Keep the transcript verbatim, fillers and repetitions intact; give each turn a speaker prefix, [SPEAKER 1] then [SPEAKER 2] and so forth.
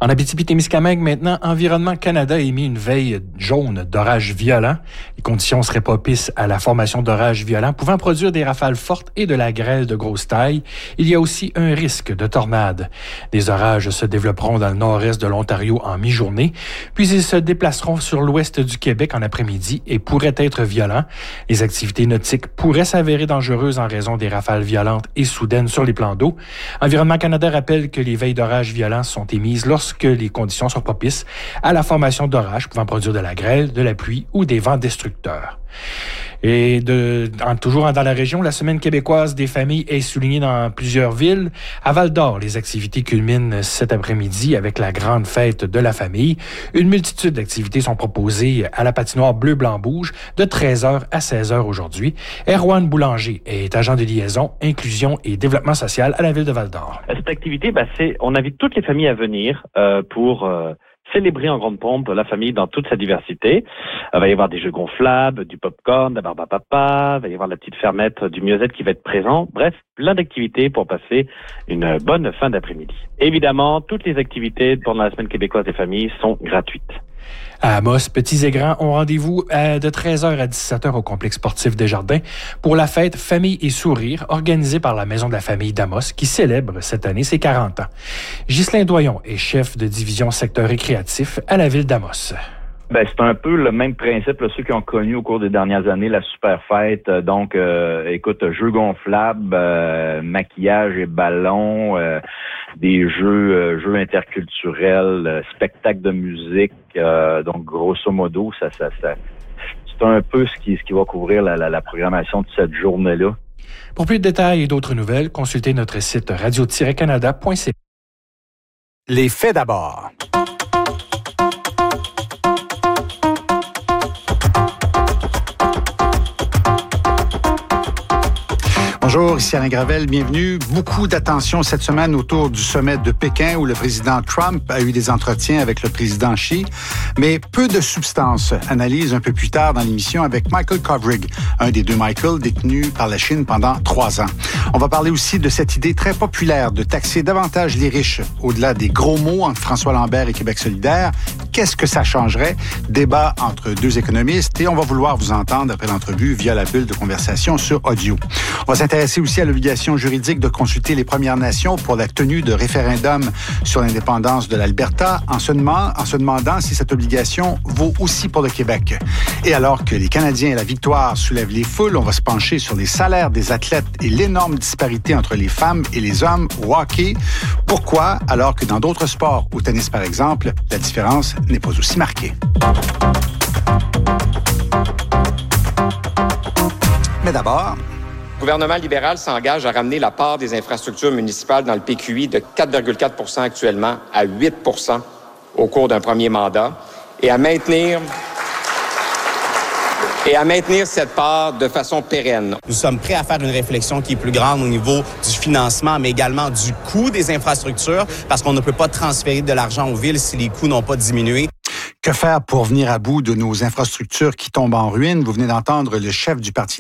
[SPEAKER 1] En Abitibi-Témiscamingue, maintenant, Environnement Canada a émis une veille jaune d'orages violents. Les conditions seraient propices à la formation d'orages violents, pouvant produire des rafales fortes et de la grêle de grosse taille. Il y a aussi un risque de tornade. Des orages se développeront dans le nord-est de l'Ontario en mi-journée, puis ils se déplaceront sur l'ouest du Québec en après-midi et pourraient être violents. Les activités nautiques pourraient s'avérer dangereuses en raison des rafales violentes et soudaines sur les plans d'eau. Environnement Canada rappelle que les veilles d'orages violents sont émises lorsque que les conditions sont propices à la formation d'orages pouvant produire de la grêle, de la pluie ou des vents destructeurs. Et de, en, toujours dans la région, la Semaine québécoise des familles est soulignée dans plusieurs villes. À Val-d'Or, les activités culminent cet après-midi avec la grande fête de la famille. Une multitude d'activités sont proposées à la patinoire Bleu-Blanc-Bouge de treize heures à seize heures aujourd'hui. Erwan Boulanger est agent de liaison, inclusion et développement social à la ville de Val-d'Or.
[SPEAKER 2] Cette activité, ben, c'est, on invite toutes les familles à venir euh, pour... Euh célébrer en grande pompe la famille dans toute sa diversité. Il va y avoir des jeux gonflables, du popcorn, de la barbe à papa, il va y avoir la petite fermette du mieux-être qui va être présent. Bref, plein d'activités pour passer une bonne fin d'après-midi. Évidemment, toutes les activités pendant la Semaine québécoise des familles sont gratuites.
[SPEAKER 1] À Amos, petits et grands ont rendez-vous de treize heures à dix-sept heures au complexe sportif Desjardins pour la fête Famille et Sourire organisée par la Maison de la famille d'Amos qui célèbre cette année ses quarante ans. Ghislain Doyon est chef de division secteur récréatif à la ville d'Amos.
[SPEAKER 3] Ben, c'est un peu le même principe, là, ceux qui ont connu au cours des dernières années la super fête. Donc, euh, écoute, jeux gonflables, euh, maquillage et ballons, euh, des jeux euh, jeux interculturels, euh, spectacles de musique. Euh, donc, grosso modo, ça, ça, ça, c'est un peu ce qui, ce qui va couvrir la, la, la programmation de cette journée-là.
[SPEAKER 1] Pour plus de détails et d'autres nouvelles, consultez notre site radio tiret canada point c a.
[SPEAKER 4] Les faits d'abord. Bonjour, ici Alain Gravel, bienvenue. Beaucoup d'attention cette semaine autour du sommet de Pékin où le président Trump a eu des entretiens avec le président Xi, mais peu de substance. Analyse un peu plus tard dans l'émission avec Michael Kovrig, un des deux Michael détenus par la Chine pendant trois ans. On va parler aussi de cette idée très populaire de taxer davantage les riches, au-delà des gros mots entre François Lambert et Québec solidaire. Qu'est-ce que ça changerait? Débat entre deux économistes et on va vouloir vous entendre après l'entrevue via la bulle de conversation sur audio. On va s'intéresser aussi à l'obligation juridique de consulter les Premières Nations pour la tenue de référendum sur l'indépendance de l'Alberta en se, demandant, en se demandant si cette obligation vaut aussi pour le Québec. Et alors que les Canadiens et la victoire soulèvent les foules, on va se pencher sur les salaires des athlètes et l'énorme disparité entre les femmes et les hommes au hockey. Pourquoi, alors que dans d'autres sports, au tennis par exemple, la différence n'est pas aussi marquée? Mais d'abord...
[SPEAKER 5] Le gouvernement libéral s'engage à ramener la part des infrastructures municipales dans le P Q I de quatre virgule quatre pour cent actuellement à huit pour cent au cours d'un premier mandat et à maintenir et à maintenir cette part de façon pérenne.
[SPEAKER 6] Nous sommes prêts à faire une réflexion qui est plus grande au niveau du financement, mais également du coût des infrastructures, parce qu'on ne peut pas transférer de l'argent aux villes si les coûts n'ont pas diminué.
[SPEAKER 4] Que faire pour venir à bout de nos infrastructures qui tombent en ruine? Vous venez d'entendre le chef du Parti